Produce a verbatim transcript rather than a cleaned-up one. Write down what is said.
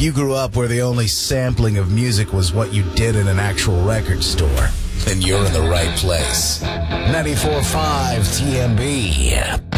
you grew up where the only sampling of music was what you did in an actual record store, then you're in the right place. ninety-four point five T M B.